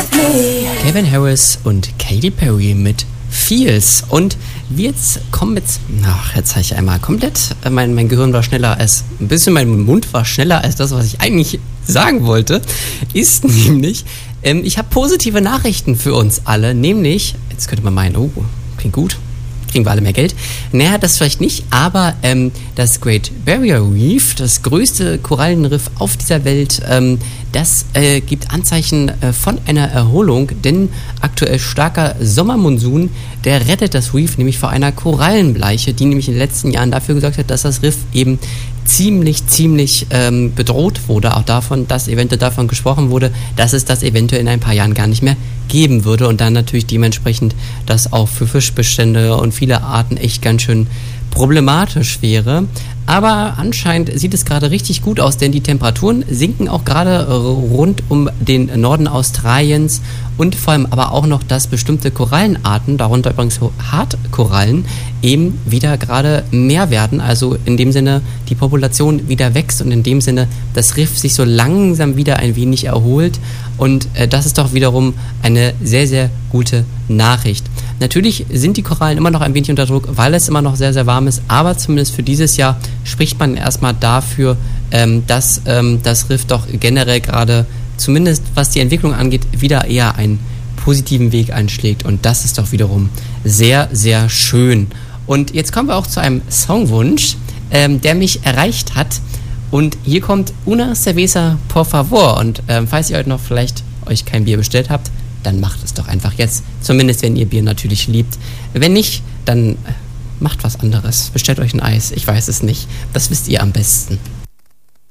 Calvin Harris und Katy Perry mit Feels. Und wir jetzt kommen jetzt habe ich einmal komplett, mein Gehirn war schneller als, ein bisschen mein Mund war schneller als das, was ich eigentlich sagen wollte, ist nämlich, ich habe positive Nachrichten für uns alle, nämlich, jetzt könnte man meinen, oh, klingt gut, kriegen wir alle mehr Geld. Naja, das vielleicht nicht, aber das Great Barrier Reef, das größte Korallenriff auf dieser Welt, das gibt Anzeichen von einer Erholung, denn aktuell starker Sommermonsun, der rettet das Reef nämlich vor einer Korallenbleiche, die nämlich in den letzten Jahren dafür gesorgt hat, dass das Riff eben ziemlich bedroht wurde, auch davon, dass eventuell davon gesprochen wurde, dass es das eventuell in ein paar Jahren gar nicht mehr geben würde und dann natürlich dementsprechend das auch für Fischbestände und viele Arten echt ganz schön problematisch wäre. Aber anscheinend sieht es gerade richtig gut aus, denn die Temperaturen sinken auch gerade rund um den Norden Australiens und vor allem aber auch noch, dass bestimmte Korallenarten, darunter übrigens Hartkorallen, eben wieder gerade mehr werden, also in dem Sinne die Population wieder wächst und in dem Sinne das Riff sich so langsam wieder ein wenig erholt und das ist doch wiederum eine sehr, sehr gute Nachricht. Natürlich sind die Korallen immer noch ein wenig unter Druck, weil es immer noch sehr, sehr warm ist, aber zumindest für dieses Jahr spricht man erstmal dafür, dass das Riff doch generell gerade, zumindest was die Entwicklung angeht, wieder eher einen positiven Weg einschlägt und das ist doch wiederum sehr, sehr schön. Und jetzt kommen wir auch zu einem Songwunsch, der mich erreicht hat und hier kommt Una Cerveza por favor und falls ihr heute noch vielleicht euch kein Bier bestellt habt, dann macht es doch einfach jetzt, zumindest wenn ihr Bier natürlich liebt. Wenn nicht, dann macht was anderes, bestellt euch ein Eis, ich weiß es nicht, das wisst ihr am besten.